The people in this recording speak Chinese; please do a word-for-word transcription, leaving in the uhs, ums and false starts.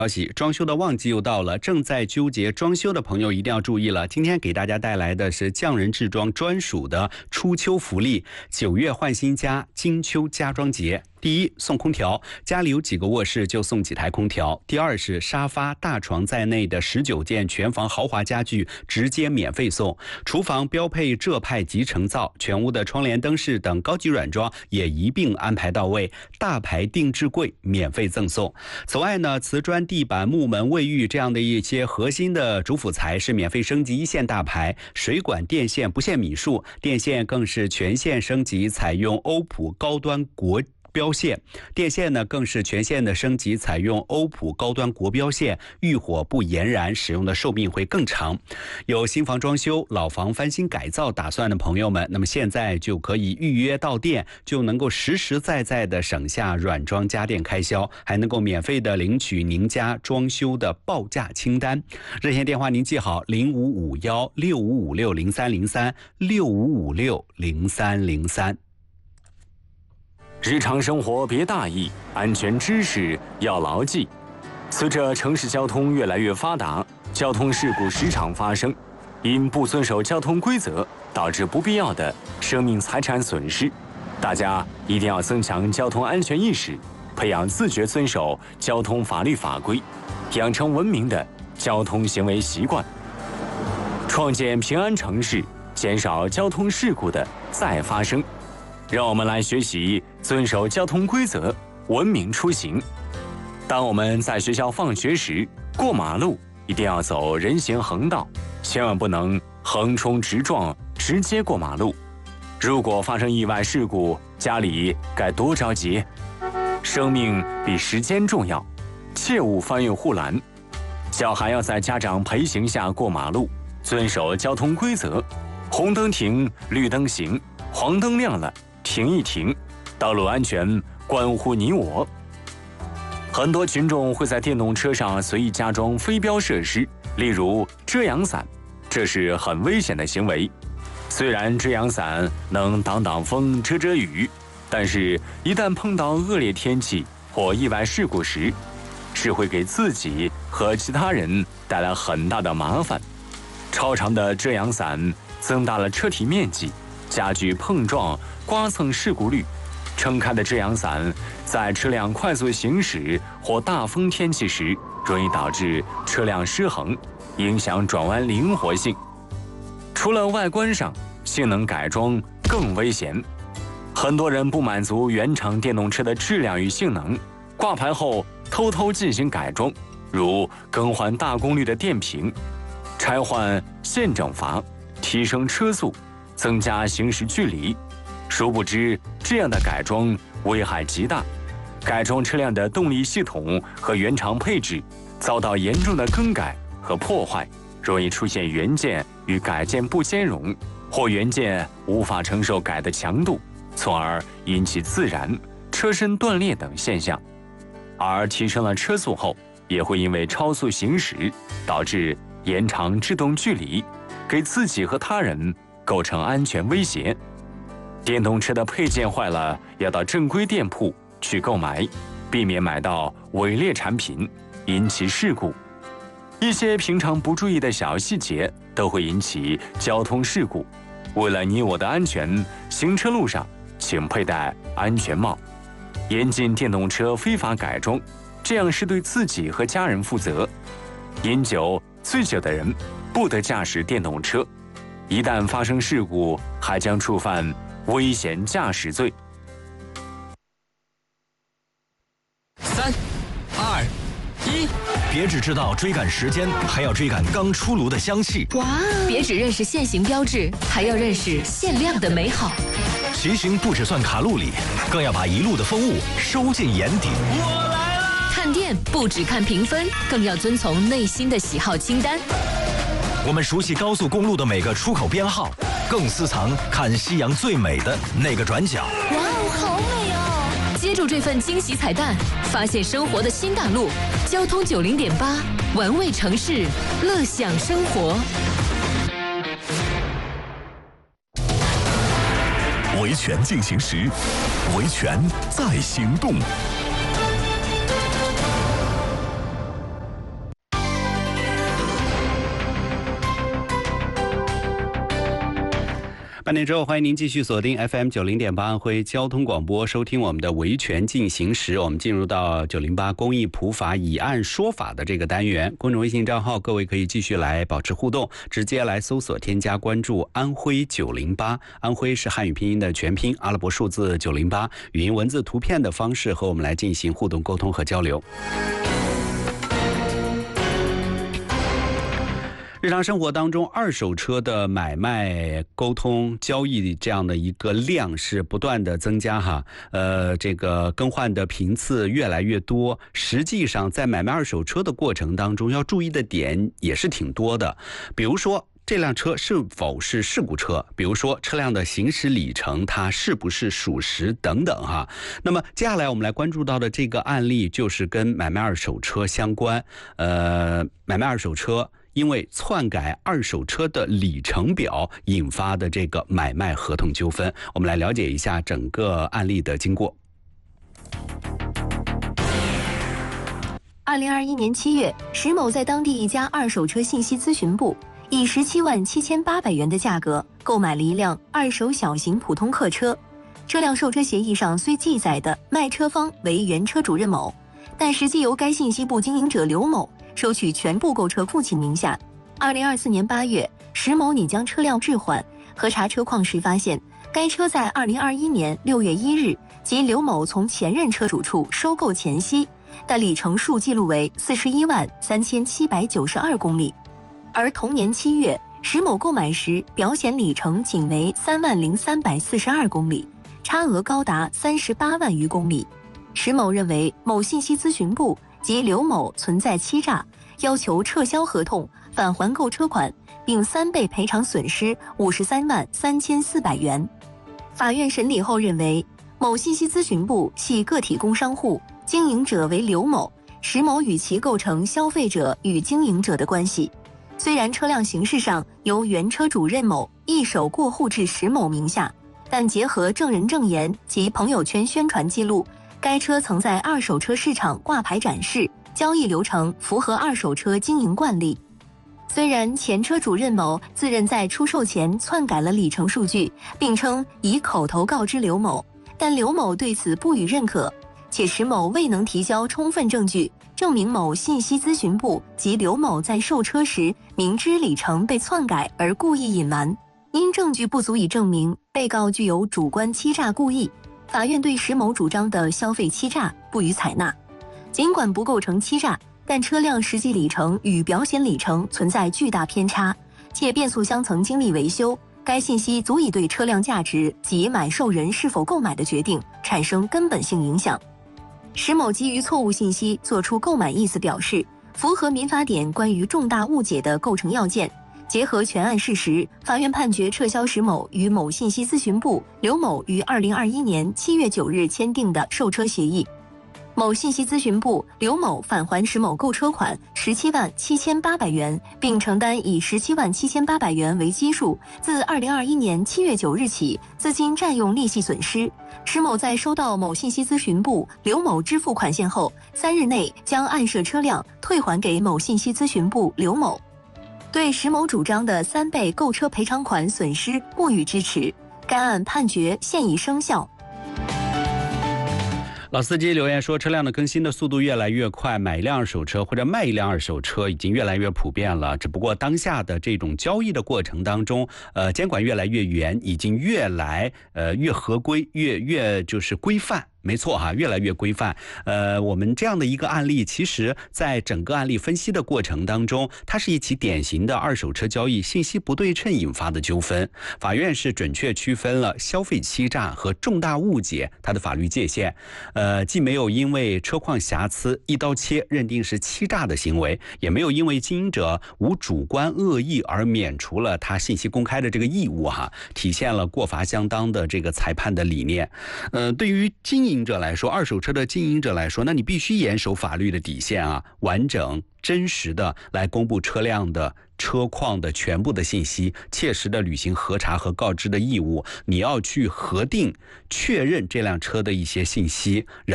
消息，装修的旺季又到了，正在纠结装修的朋友一定要注意了。今天给大家带来的是匠人制装专属的初秋福利——九月换新家金秋家装节。第一，送空调，家里有几个卧室就送几台空调。第二是沙发、大床在内的十九件全房豪华家具直接免费送。厨房标配浙派集成灶，全屋的窗帘、灯饰等高级软装也一并安排到位。大牌定制柜免费赠送。此外呢，瓷砖、地板、木门、卫浴这样的一些核心的主辅材是免费升级一线大牌。水管、电线不限米数，电线更是全线升级，采用欧普高端国标线，电线呢更是全线的升级，采用欧普高端国标线，遇火不延燃，使用的寿命会更长。有新房装修、老房翻新改造打算的朋友们，那么现在就可以预约到店，就能够实实在在的省下软装家电开销，还能够免费的领取您家装修的报价清单。热线电话您记好：零五五幺六五五六零三零三六五五六零三零三。 日常生活别大意，安全知识要牢记。随着城市交通越来越发达，交通事故时常发生，因不遵守交通规则，导致不必要的生命财产损失。大家一定要增强交通安全意识，培养自觉遵守交通法律法规，养成文明的交通行为习惯，创建平安城市，减少交通事故的再发生。让我们来学习遵守交通规则，文明出行。当我们在学校放学时，过马路一定要走人行横道，千万不能横冲直撞，直接过马路。如果发生意外事故，家里该多着急。生命比时间重要，切勿翻越护栏。小孩要在家长陪行下过马路，遵守交通规则。红灯停，绿灯行，黄灯亮了停一停，道路安全关乎你我。很多群众会在电动车上随意加装非标设施，例如遮阳伞，这是很危险的行为。虽然遮阳伞能挡挡风、遮遮雨，但是一旦碰到恶劣天气或意外事故时，是会给自己和其他人带来很大的麻烦。超长的遮阳伞增大了车体面积，加剧碰撞、刮蹭事故率。撑开的遮阳伞在车辆快速行驶或大风天气时，容易导致车辆失衡，影响转弯灵活性。除了外观上，性能改装更危险。很多人不满足原厂电动车的质量与性能，挂牌后偷偷进行改装，如更换大功率的电瓶、拆换线整阀、提升车速、增加行驶距离。殊不知，这样的改装危害极大，改装车辆的动力系统和原厂配置遭到严重的更改和破坏，容易出现原件与改件不兼容，或原件无法承受改的强度，从而引起自燃、车身断裂等现象。而提升了车速后，也会因为超速行驶，导致延长制动距离，给自己和他人构成安全威胁。电动车的配件坏了，要到正规店铺去购买，避免买到伪劣产品，引起事故。一些平常不注意的小细节都会引起交通事故。为了你我的安全，行车路上请佩戴安全帽。严禁电动车非法改装，这样是对自己和家人负责。饮酒、醉酒的人不得驾驶电动车，一旦发生事故，还将触犯危险驾驶罪。 三、二、一，别只知道追赶时间，还要追赶刚出炉的香气。 哇！别只认识限行标志，还要认识限量的美好。 骑行不只算卡路里，更要把一路的风物收进眼底。 我来了！看店不只看评分，更要遵从内心的喜好清单。 我们熟悉高速公路的每个出口编号，更私藏看夕阳最美的那个转角。 哇哦，好美哦！接住这份惊喜彩蛋，发现生活的新大陆。交通九零点八，玩味城市，乐享生活。 维权进行时，维权在行动。 半点之后，欢迎您继续锁定 F M 九零点八安徽交通广播，收听我们的维权进行时。我们进入到九零八公益普法以案说法的这个单元。公众微信账号，各位可以继续来保持互动，直接来搜索添加关注安徽九零八，安徽是汉语拼音的全拼，阿拉伯数字九零八，语音、文字、图片的方式和我们来进行互动、沟通和交流。日常生活当中，二手车的买卖、沟通、交易这样的一个量是不断的增加哈，呃，这个更换的频次越来越多。实际上，在买卖二手车的过程当中，要注意的点也是挺多的，比如说，这辆车是否是事故车？比如说车辆的行驶里程，它是不是属实等等哈。那么接下来我们来关注到的这个案例，就是跟买卖二手车相关。呃，买卖二手车因为篡改二手车的里程表引发的这个买卖合同纠纷，我们来了解一下整个案例的经过。 二零二一年七月，石某在当地一家二手车信息咨询部以十七万七千八百元的价格购买了一辆二手小型普通客车。这辆售车协议上虽记载的卖车方为原车主任某，但实际由该信息部经营者刘某收取全部购车父亲名下。二零二四年八月，石某拟将车辆置换，核查车况时发现，该车在二零二一年六月一日即刘某从前任车主处收购前夕的里程数记录为四十一万三千七百九十二公里，而同年七月，石某购买时表显里程仅为三万零三百四十二公里，差额高达三十八万余公里。石某认为某信息咨询部及刘某存在欺诈，要求撤销合同，返还购车款，并三倍赔偿损失五十三万三千四百元。法院审理后认为，某信息咨询部系个体工商户，经营者为刘某，石某与其构成消费者与经营者的关系。虽然车辆形式上由原车主任某一手过户至石某名下，但结合证人证言及朋友圈宣传记录，该车曾在二手车市场挂牌展示，交易流程符合二手车经营惯例。虽然前车主任某自认在出售前篡改了里程数据，并称已口头告知刘某，但刘某对此不予认可，且石某未能提交充分证据证明某信息咨询部及刘某在售车时明知里程被篡改而故意隐瞒，因证据不足以证明被告具有主观欺诈故意，法院对石某主张的消费欺诈不予采纳。尽管不构成欺诈，但车辆实际里程与表显里程存在巨大偏差，且变速箱曾经历维修，该信息足以对车辆价值及买受人是否购买的决定产生根本性影响。石某基于错误信息作出购买意思表示，符合民法典关于重大误解的构成要件。结合全案事实，法院判决撤销石某与某信息咨询部刘某于二零二一年七月九日签订的售车协议。某信息咨询部刘某返还石某购车款十七万七千八百元，并承担以十七万七千八百元为基数，自二零二一年七月九日起资金占用利息损失。石某在收到某信息咨询部刘某支付款项后，三日内将案涉车辆退还给某信息咨询部刘某。对石某主张的三倍购车赔偿款损失不予支持，该案判决现已生效。 老司机留言说，车辆的更新的速度越来越快，买一辆二手车或者卖一辆二手车已经越来越普遍了。只不过当下的这种交易的过程当中，呃，监管越来越严，已经越来呃越合规，越越就是规范。没错哈，越来越规范。呃，我们这样的一个案例，其实在整个案例分析的过程当中，它是一起典型的二手车交易信息不对称引发的纠纷。法院是准确区分了消费欺诈和重大误解它的法律界限。呃，既没有因为车况瑕疵一刀切认定是欺诈的行为，也没有因为经营者无主观恶意而免除了他信息公开的这个义务哈，体现了过罚相当的这个裁判的理念。呃，对于经营经营者来说，二手车的经营者来说，那你必须严守法律的底线啊，完整真实的来公布车辆的车况的全部的信息，切实的履行核查和告知的义务。你要去核定确认这辆车的一些信息。